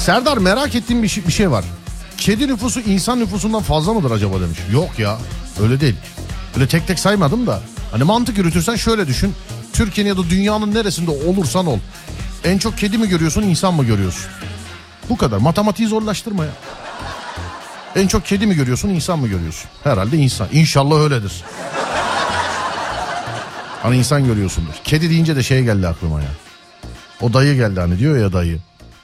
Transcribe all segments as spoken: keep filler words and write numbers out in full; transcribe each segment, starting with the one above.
Serdar, merak ettiğim bir şey, bir şey var. Kedi nüfusu insan nüfusundan fazla mıdır acaba demiş. Yok ya, öyle değil. Öyle tek tek saymadım da. Hani mantık yürütürsen şöyle düşün. Türkiye'nin ya da dünyanın neresinde olursan ol. En çok kedi mi görüyorsun, insan mı görüyorsun? Bu kadar. Matematiği zorlaştırma ya. En çok kedi mi görüyorsun, insan mı görüyorsun? Herhalde insan. İnşallah öyledir. Hani insan görüyorsundur. Kedi deyince de şey geldi aklıma ya. O dayı geldi hani, diyor ya dayı.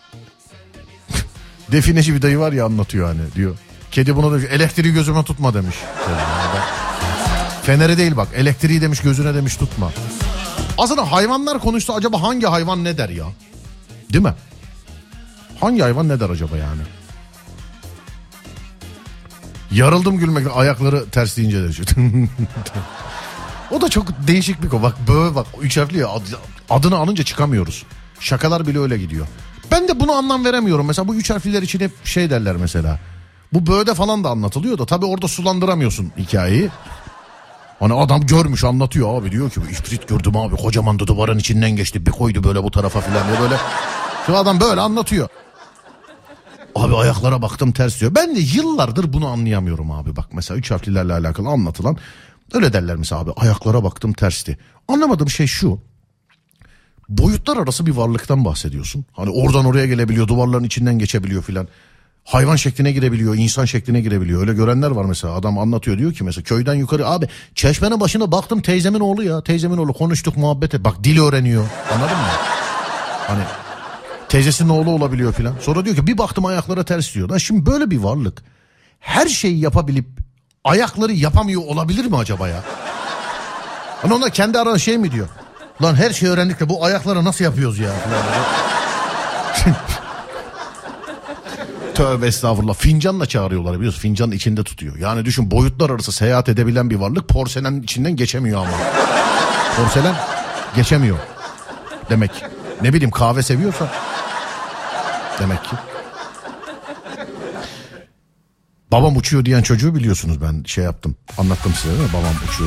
Defineci bir dayı var ya, anlatıyor hani, diyor. Kedi buna da elektriği gözüme tutma demiş. Feneri değil bak, elektriği demiş gözüne demiş tutma. Aslında hayvanlar konuşsa acaba hangi hayvan ne der ya? Değil mi? Hangi hayvan ne der acaba yani? Yarıldım gülmekten, ayakları ters deyince de. O da çok değişik bir konu. Bak böyle bak, üç harfli ya, adını alınca çıkamıyoruz. Şakalar bile öyle gidiyor. Ben de bunu anlam veremiyorum. Mesela bu üç harfliler için hep şey derler mesela. Bu böğde falan da anlatılıyor da tabii orada sulandıramıyorsun hikayeyi. Hani adam görmüş, anlatıyor abi, diyor ki bu ifrit gördüm abi, kocaman da duvarın içinden geçti, bir koydu böyle bu tarafa filan diye böyle. Şu adam böyle anlatıyor. Abi ayaklara baktım ters diyor. Ben de yıllardır bunu anlayamıyorum abi. Bak mesela üç harflilerle alakalı anlatılan öyle derler mesela abi, ayaklara baktım tersti. Anlamadığım şey şu. Boyutlar arası bir varlıktan bahsediyorsun. Hani oradan oraya gelebiliyor, duvarların içinden geçebiliyor filan. Hayvan şekline girebiliyor, insan şekline girebiliyor. Öyle görenler var mesela. Adam anlatıyor, diyor ki mesela köyden yukarı abi çeşmenin başına baktım, teyzemin oğlu ya. Teyzemin oğlu, konuştuk muhabbet et. Bak dil öğreniyor. Anladın mı? Hani teyzesinin oğlu olabiliyor filan. Sonra diyor ki bir baktım ayaklara ters diyor. Lan şimdi böyle bir varlık her şeyi yapabilip ayakları yapamıyor olabilir mi acaba ya? Hani onlar kendi arasında şey mi diyor? Lan her şeyi öğrendik de bu ayakları nasıl yapıyoruz ya? Tövbe estağfurullah. Fincanla çağırıyorlar, biliyorsun. Fincanın içinde tutuyor. Yani düşün, boyutlar arası seyahat edebilen bir varlık porselenin içinden geçemiyor ama. Porselen geçemiyor. Demek. Ne bileyim, kahve seviyorsa. Demek ki. Babam uçuyor diyen çocuğu biliyorsunuz, ben şey yaptım. Anlattım size değil mi? Babam uçuyor